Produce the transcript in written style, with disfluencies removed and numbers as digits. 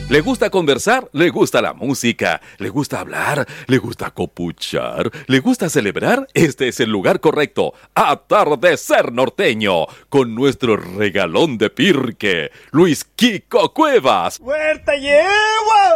¿Le gusta conversar? ¿Le gusta la música? ¿Le gusta hablar? ¿Le gusta copuchar? ¿Le gusta celebrar? Este es el lugar correcto. Atardecer Norteño, con nuestro regalón de Pirque, Luis Kiko Cuevas. ¡Huerta lleva!